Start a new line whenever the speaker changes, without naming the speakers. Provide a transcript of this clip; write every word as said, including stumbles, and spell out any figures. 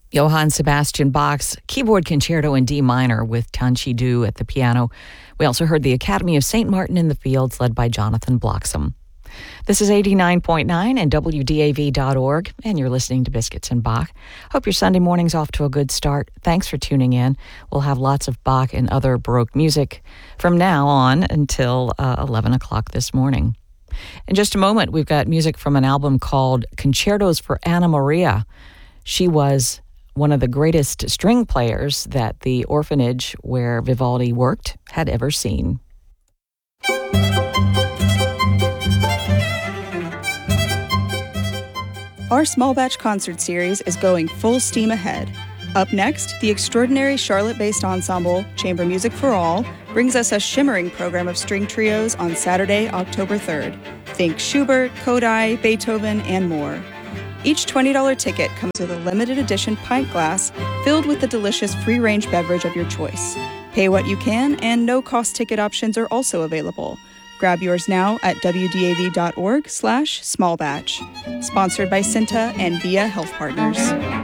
Johann Sebastian Bach's keyboard concerto in D minor with Tanchi Du at the piano. We also heard the Academy of Saint Martin in the Fields led by Jonathan Bloxam. This is eighty-nine point nine and W D A V dot org, and you're listening to Biscuits and Bach. Hope your Sunday morning's off to a good start. Thanks for tuning in. We'll have lots of Bach and other Baroque music from now on until uh, eleven o'clock this morning. In just a moment, we've got music from an album called Concertos for Anna Maria. She was one of the greatest string players that the orphanage where Vivaldi worked had ever seen.
Our small batch concert series is going full steam ahead. Up next, the extraordinary Charlotte-based ensemble, Chamber Music for All, brings us a shimmering program of string trios on Saturday, October third. Think Schubert, Kodály, Beethoven, and more. Each twenty dollars ticket comes with a limited edition pint glass filled with the delicious free-range beverage of your choice. Pay what you can, and no-cost ticket options are also available. Grab yours now at W D A V dot org slash small batch. Sponsored by Cinta and Via Health Partners.